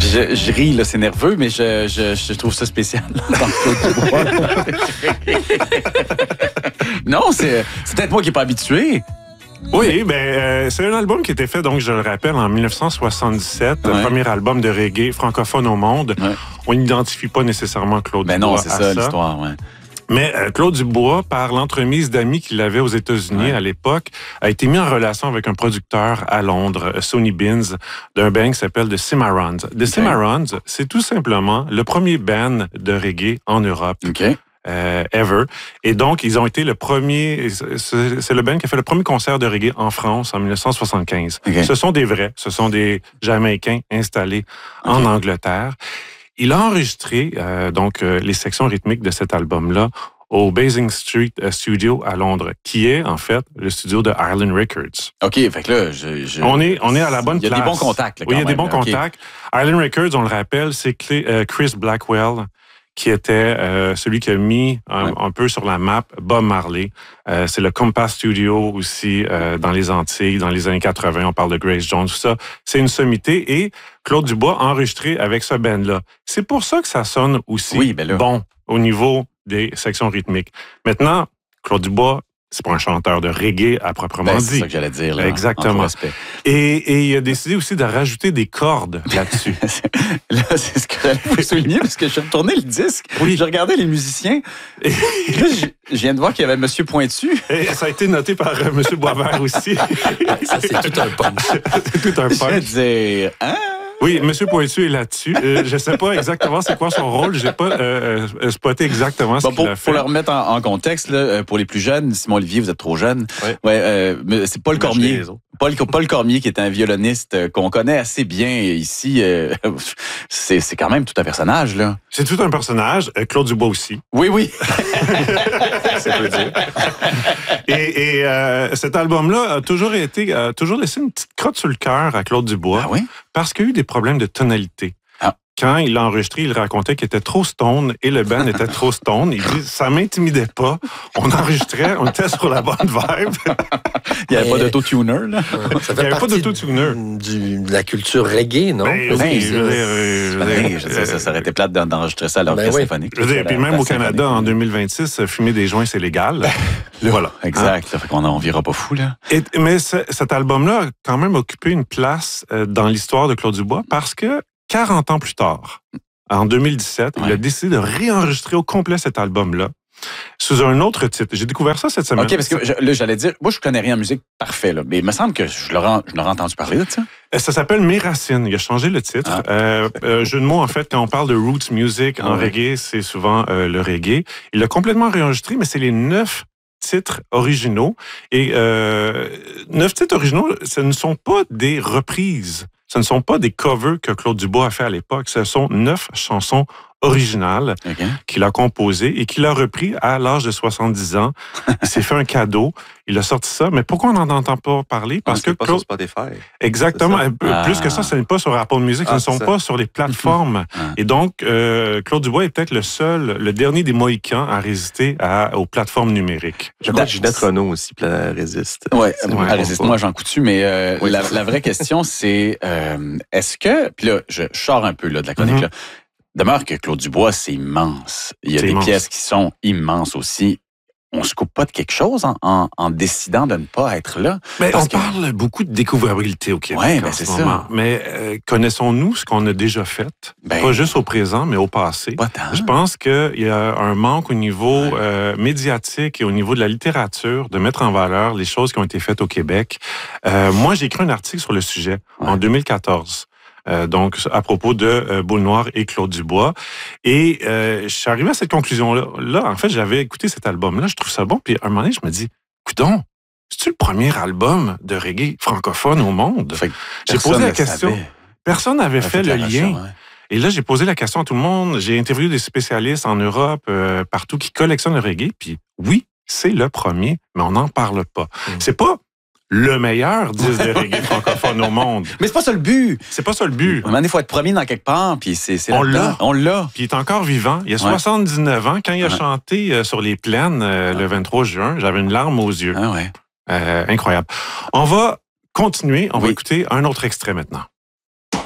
Je ris, là, c'est nerveux, mais je trouve ça spécial. Non, c'est peut-être moi qui n'ai pas habitué. Oui, c'est un album qui était fait, donc je le rappelle, en 1977, le premier album de reggae francophone au monde. Ouais. On n'identifie pas nécessairement Claude Dubois. Non, c'est ça l'histoire, ouais. Mais Claude Dubois, par l'entremise d'amis qu'il avait aux États-Unis à l'époque, a été mis en relation avec un producteur à Londres, Sonny Beans, d'un band qui s'appelle The Cimarrons. The Cimarrons, c'est tout simplement le premier band de reggae en Europe. Ever. Et donc, ils ont été le premier... C'est le band qui a fait le premier concert de reggae en France en 1975. Ce sont des vrais. Ce sont des Jamaïcains installés en Angleterre. Il a enregistré les sections rythmiques de cet album-là au Basing Street Studio à Londres, qui est en fait le studio de Island Records. OK, fait que là, on est à la bonne place. Il y a des bons contacts. Là, oui, il y a des bons contacts. Island Records, on le rappelle, c'est Chris Blackwell, qui était celui qui a mis un peu sur la map Bob Marley. C'est le Compass Studio aussi dans les Antilles, dans les années 80. On parle de Grace Jones, tout ça. C'est une sommité. Et Claude Dubois a enregistré avec ce band-là. C'est pour ça que ça sonne aussi bon au niveau des sections rythmiques. Maintenant, Claude Dubois, c'est pas un chanteur de reggae à proprement dit. C'est ça que j'allais dire. Là, exactement. Et il a décidé aussi de rajouter des cordes là-dessus. Là, c'est ce que j'allais vous souligner, parce que je suis retourné le disque. Oui. Je regardais les musiciens. Et là, je viens de voir qu'il y avait M. Pointu. Et ça a été noté par M. Boisvert aussi. Ça, c'est tout un punch. C'est tout un punch. Je vais dire, Oui, M. Pointu est là-dessus. Je ne sais pas exactement c'est quoi son rôle. Je n'ai pas spoté exactement ce qu'il a fait. Pour le remettre en contexte, là, pour les plus jeunes, Simon Olivier, vous êtes trop jeune. C'est Paul Cormier. Paul Cormier, qui est un violoniste qu'on connaît assez bien ici. C'est quand même tout un personnage, là. C'est tout un personnage. Claude Dubois aussi. Oui. C'est peu dire. Et cet album-là a toujours laissé une petite crotte sur le cœur à Claude Dubois. Ah oui? Parce qu'il y a eu des problèmes de tonalité. Quand il l'a enregistré, il racontait qu'il était trop stone et le band était trop stone. Il dit, ça m'intimidait pas. On enregistrait, on était sur la bonne vibe. Il n'y avait pas d'auto-tuner, là. Ça fait partie de la culture reggae, non? Ça aurait été plate d'enregistrer ça à l'orchestre symphonique. Puis même au Canada, en 2026, fumer des joints, c'est légal. Voilà. Exact. Ça fait qu'on ne vira pas fou, là. Mais cet album-là a quand même occupé une place dans l'histoire de Claude Dubois parce que 40 ans plus tard, en 2017, il a décidé de réenregistrer au complet cet album-là sous un autre titre. J'ai découvert ça cette semaine. OK, parce que là, j'allais dire, moi, je connais rien en musique parfait, là, mais il me semble que je l'aurais entendu parler de ça. Ça s'appelle Mes Racines. Il a changé le titre. Jeu de mots, en fait, quand on parle de roots music en reggae, c'est souvent le reggae. Il l'a complètement réenregistré, mais c'est les 9 titres originaux. Et 9 titres originaux, ce ne sont pas des reprises. Ce ne sont pas des covers que Claude Dubois a fait à l'époque. Ce sont 9 chansons originales qu'il a composées et qu'il a repris à l'âge de 70 ans. Il s'est fait un cadeau. Il a sorti ça. Mais pourquoi on n'en entend pas parler? Parce que pas sur Spotify. Exactement. Plus que ça, ce n'est pas sur Apple Music. Ce ne sont pas sur les plateformes. Et donc, Claude Dubois est peut-être le dernier des Mohicans à résister aux plateformes numériques. Je crois que Ginette Renault aussi résiste. Oui, elle résiste. Moi, Jean Coutu. Mais la vraie question, c'est est-ce que... Puis là, je sors un peu là, de la chronique. Là. Demeure que Claude Dubois, c'est immense. Il y a des pièces qui sont immenses aussi. On se coupe pas de quelque chose en décidant de ne pas être là. Mais on parle beaucoup de découvrabilité au Québec. Oui, c'est ça. Mais connaissons-nous ce qu'on a déjà fait? Pas juste au présent, mais au passé. Pas tant. Je pense qu'il y a un manque au niveau médiatique et au niveau de la littérature de mettre en valeur les choses qui ont été faites au Québec. Moi, j'ai écrit un article sur le sujet en 2014. Donc, à propos de Boule Noire et Claude Dubois. Et je suis arrivé à cette conclusion-là. En fait, j'avais écouté cet album-là, je trouve ça bon. Puis à un moment donné, je me dis, coudonc, c'est-tu le premier album de reggae francophone au monde? J'ai posé la question. Personne n'avait fait le lien. Et là, j'ai posé la question à tout le monde. J'ai interviewé des spécialistes en Europe, partout, qui collectionnent le reggae. Puis oui, c'est le premier, mais on n'en parle pas. C'est pas le meilleur disque de reggae francophone au monde. Mais c'est pas ça le but. C'est pas ça le but. Il faut être premier dans quelque part, puis c'est on l'a. On l'a. Puis il est encore vivant. Il a 79 ans. Quand il a chanté sur les plaines le 23 juin, j'avais une larme aux yeux. Incroyable. On va continuer. On va écouter un autre extrait maintenant.